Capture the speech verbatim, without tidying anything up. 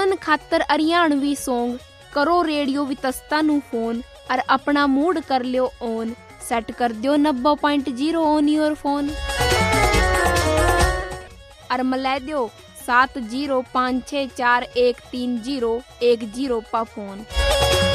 सुनन खातर हरियाणवी सॉन्ग करो रेडियो वितस्ता नु फोन और अपना मूड कर लियो ऑन। सेट कर दियो नब्बे point zero on your phone और मिला दियो सात जीरो पाँच छः चार एक तीन जीरो एक जीरो पा फोन।